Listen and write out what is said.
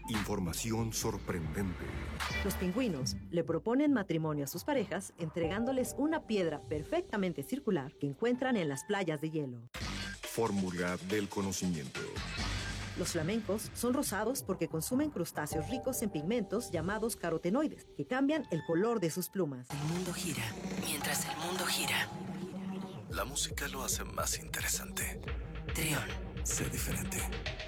Información sorprendente. Los pingüinos le proponen matrimonio a sus parejas entregándoles una piedra perfectamente circular que encuentran en las playas de hielo. Fórmula del conocimiento. Los flamencos son rosados porque consumen crustáceos ricos en pigmentos llamados carotenoides, que cambian el color de sus plumas. El mundo gira mientras el mundo gira. La música lo hace más interesante. Trión. Sé diferente.